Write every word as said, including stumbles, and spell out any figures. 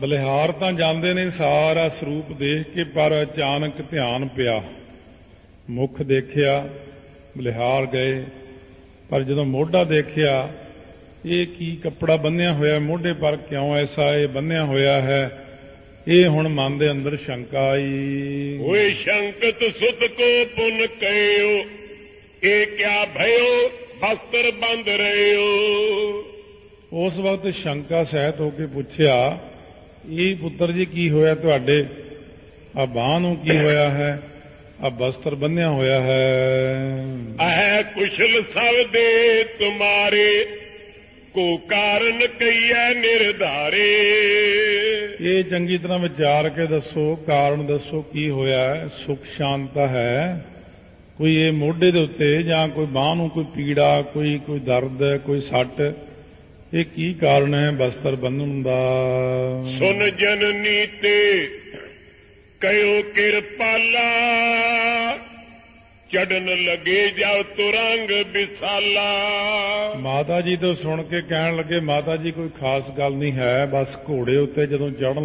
ਬਲਿਹਾਰ ਤਾਂ ਜਾਂਦੇ ਨੇ ਸਾਰਾ ਸਰੂਪ ਦੇਖ ਕੇ, ਪਰ ਅਚਾਨਕ ਧਿਆਨ ਪਿਆ, ਮੁੱਖ ਦੇਖਿਆ, ਬਲਿਹਾਰ ਗਏ। ਪਰ ਜਦੋਂ ਮੋਢਾ ਦੇਖਿਆ, ਇਹ ਕੀ ਕੱਪੜਾ ਬੰਨਿਆ ਹੋਇਆ ਮੋਢੇ ਪਰ, ਕਿਉਂ ਐਸਾ ਇਹ ਬੰਨਿਆ ਹੋਇਆ ਹੈ? ਇਹ ਹੁਣ ਮਨ ਦੇ ਅੰਦਰ ਸ਼ੰਕਾ ਆਈ। ਹੋਏ ਸ਼ੰਕਤ ਸੁਤ ਕੋ ਪੁਨ ਕਹਿਓ, ਇਹ ਕਿਆ ਭਇਓ ਬਸਤਰ ਬੰਦ ਰਹਿਓ। ਉਸ ਵਕਤ ਸ਼ੰਕਾ ਸਹਿਤ ਹੋ ਕੇ ਪੁੱਛਿਆ, ਇਹ ਪੁੱਤਰ ਜੀ ਕੀ ਹੋਇਆ ਤੁਹਾਡੇ? ਆ ਬਾਂਹ ਨੂੰ ਕੀ ਹੋਇਆ ਹੈ? ਆ ਬਸਤਰ ਬੰਨਿਆ ਹੋਇਆ ਹੈ। ਅਹੈ ਕੁਸ਼ਲ ਸਭ ਦੇ ਤੁਮਾਰੇ, ਕੋ ਕਾਰਨ ਕਈਐ ਨਿਰਧਾਰੇ। ਇਹ ਚੰਗੀ ਤਰ੍ਹਾਂ ਵਿਚਾਰ ਕੇ ਦੱਸੋ, ਕਾਰਨ ਦੱਸੋ ਕੀ ਹੋਇਆ ਹੈ? ਸੁਖ ਸ਼ਾਂਤਾ ਹੈ ਕੋਈ ਇਹ ਮੋਢੇ ਦੇ ਉੱਤੇ, ਜਾਂ ਕੋਈ ਬਾਂਹ ਨੂੰ ਕੋਈ ਪੀੜਾ, ਕੋਈ ਕੋਈ ਦਰਦ, ਕੋਈ ਸੱਟ? ਇਹ ਕੀ ਕਾਰਨ ਹੈ ਬਸਤਰ ਬੰਨ੍ਹਣ ਦਾ? ਸੁਨ ਜਨਨੀ ਤੇ ਕਹਿਓ ਕਿਰਪਾਲਾ, ਚੜਨ ਲਗੇ ਜਬ ਤੁਰੰਗ ਵਿਸਾਲਾ। ਮਾਤਾ ਜੀ ਤੋਂ ਸੁਣ ਕੇ ਕਹਿਣ ਲੱਗੇ, ਮਾਤਾ ਜੀ ਕੋਈ ਖਾਸ ਗੱਲ ਨਹੀਂ ਹੈ, ਬਸ ਘੋੜੇ ਉੱਤੇ ਜਦੋਂ ਚੜ੍ਹਨ